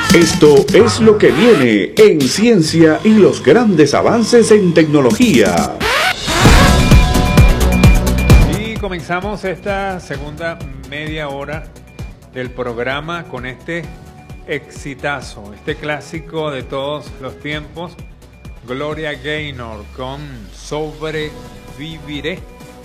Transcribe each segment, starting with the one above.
Esto es lo que viene en ciencia y los grandes avances en tecnología. Y comenzamos esta segunda media hora del programa con este exitazo, este clásico de todos los tiempos, Gloria Gaynor con Sobreviviré.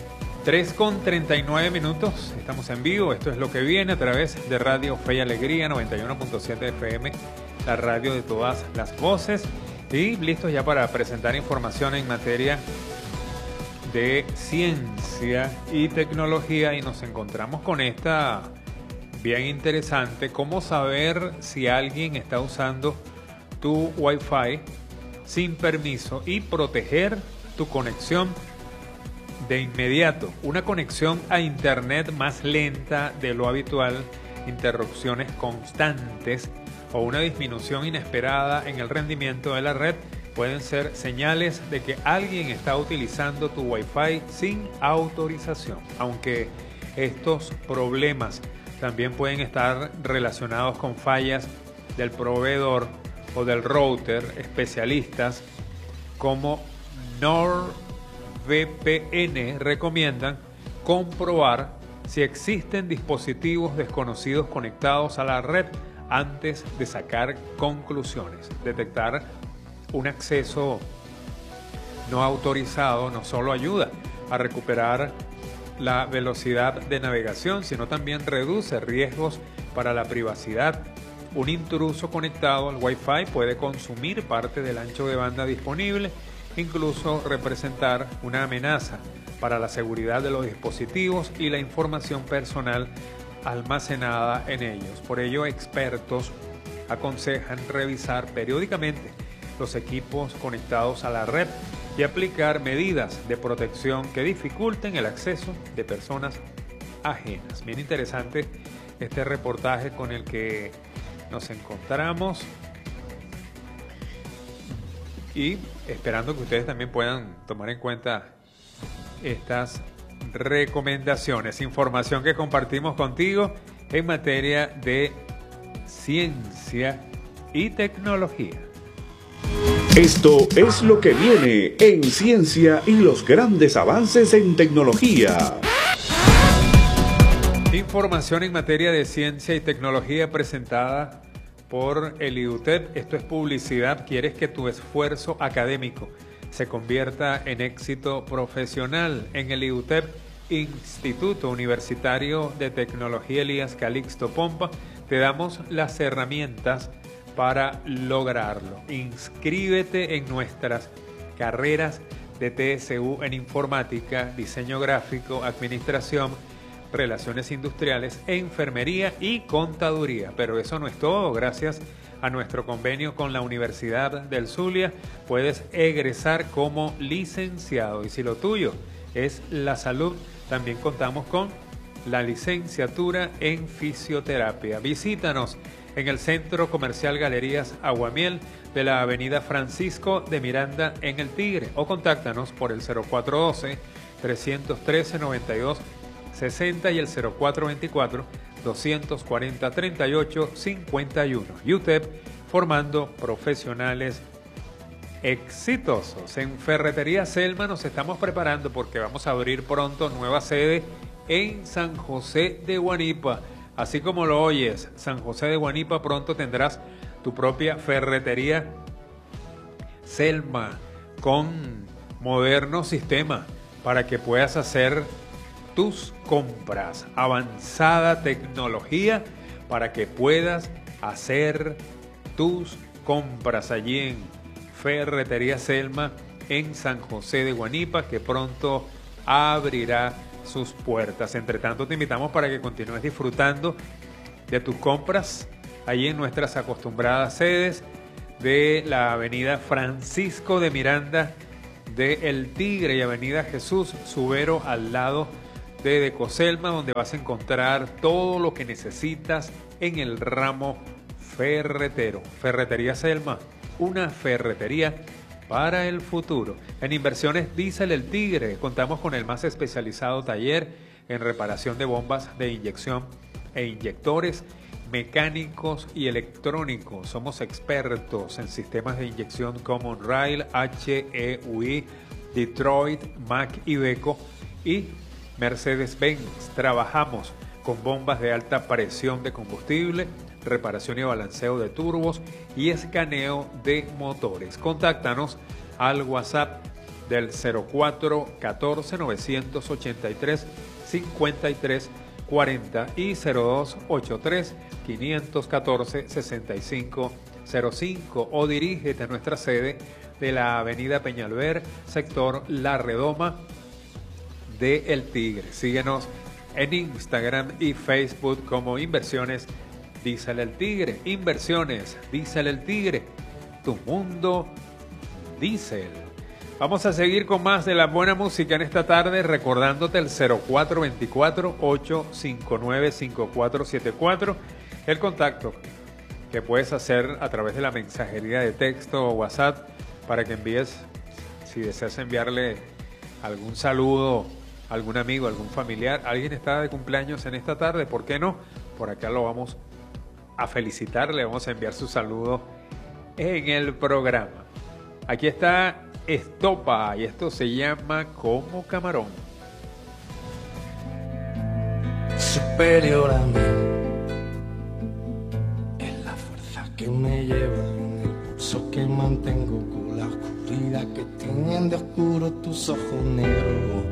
3:39, estamos en vivo, esto es lo que viene a través de Radio Fe y Alegría, 91.7 FM, la radio de todas las voces, y listos ya para presentar información en materia de ciencia y tecnología, y nos encontramos con esta bien interesante: cómo saber si alguien está usando tu Wi-Fi sin permiso y proteger tu conexión de inmediato. Una conexión a internet más lenta de lo habitual, interrupciones constantes o una disminución inesperada en el rendimiento de la red pueden ser señales de que alguien está utilizando tu Wi-Fi sin autorización. Aunque estos problemas también pueden estar relacionados con fallas del proveedor o del router, especialistas como NordVPN recomiendan comprobar si existen dispositivos desconocidos conectados a la red antes de sacar conclusiones. Detectar un acceso no autorizado no solo ayuda a recuperar la velocidad de navegación, sino también reduce riesgos para la privacidad. Un intruso conectado al Wi-Fi puede consumir parte del ancho de banda disponible, incluso representar una amenaza para la seguridad de los dispositivos y la información personal almacenada en ellos. Por ello, expertos aconsejan revisar periódicamente los equipos conectados a la red y aplicar medidas de protección que dificulten el acceso de personas ajenas. Bien interesante este reportaje con el que nos encontramos, y esperando que ustedes también puedan tomar en cuenta estas recomendaciones, información que compartimos contigo en materia de ciencia y tecnología. Esto es lo que viene en ciencia y los grandes avances en tecnología. Información en materia de ciencia y tecnología presentada por el IUTEP. Esto es publicidad. ¿Quieres que tu esfuerzo académico se convierta en éxito profesional? En el IUTEP, Instituto Universitario de Tecnología Elías Calixto Pompa, te damos las herramientas para lograrlo. Inscríbete en nuestras carreras de TSU en informática, diseño gráfico, administración, relaciones industriales, enfermería y contaduría. Pero eso no es todo. Gracias a nuestro convenio con la Universidad del Zulia, puedes egresar como licenciado. Y si lo tuyo es la salud, también contamos con la licenciatura en fisioterapia. Visítanos en el Centro Comercial Galerías Aguamiel de la Avenida Francisco de Miranda en El Tigre, o contáctanos por el 0412-313-9260 y el 0424-240-3851. UTEP, formando profesionales exitosos. En Ferretería Selma nos estamos preparando porque vamos a abrir pronto nueva sede en San José de Guanipa. Así como lo oyes, San José de Guanipa, pronto tendrás tu propia Ferretería Selma con moderno sistema para que puedas hacer tus compras, avanzada tecnología para que puedas hacer tus compras allí en Ferretería Selma en San José de Guanipa, que pronto abrirá sus puertas. Entre tanto, te invitamos para que continúes disfrutando de tus compras allí en nuestras acostumbradas sedes de la Avenida Francisco de Miranda de El Tigre y Avenida Jesús Subero al lado de Decoselma, donde vas a encontrar todo lo que necesitas en el ramo ferretero. Ferretería Selma, una ferretería para el futuro. En Inversiones Diesel El Tigre contamos con el más especializado taller en reparación de bombas de inyección e inyectores mecánicos y electrónicos. Somos expertos en sistemas de inyección Common Rail, HEUI, Detroit, Mack Iveco y Mercedes-Benz. Trabajamos con bombas de alta presión de combustible, reparación y balanceo de turbos y escaneo de motores. Contáctanos al WhatsApp del 0414 983 53 40 y 0283 514 6505 o dirígete a nuestra sede de la avenida Peñalver, sector La Redoma de El Tigre. Síguenos en Instagram y Facebook como Inversiones Diesel El Tigre. Inversiones Diesel El Tigre, tu mundo diésel. Vamos a seguir con más de la buena música en esta tarde, recordándote el 0424-859-5474, el contacto que puedes hacer a través de la mensajería de texto o WhatsApp para que envíes, si deseas enviarle algún saludo a algún amigo, algún familiar. Alguien está de cumpleaños en esta tarde, ¿por qué no? Por acá lo vamos a felicitar, le vamos a enviar su saludo en el programa. Aquí está Estopa y esto se llama Como Camarón. Superior a mí es la fuerza que me lleva en el pulso que mantengo con la oscuridad que tienen de oscuro tus ojos negros.